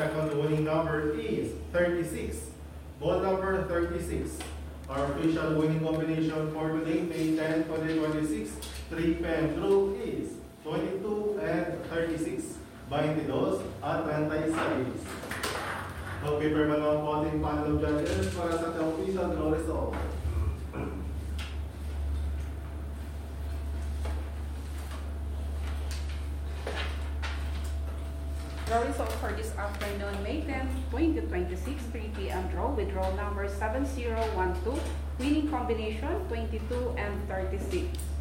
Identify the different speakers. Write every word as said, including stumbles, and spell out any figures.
Speaker 1: second winning number is thirty-six. Ball number thirty-six. Our official winning combination for today, May tenth, twenty twenty-six, three P M draw is twenty-two and thirty-six. twenty-two at thirty-six. Okay, pero mga po ating panel of judges para sa official draw result.
Speaker 2: Draw result for this afternoon, May tenth, twenty twenty-six, three P M draw with draw number seven zero one two, winning combination twenty-two and thirty-six.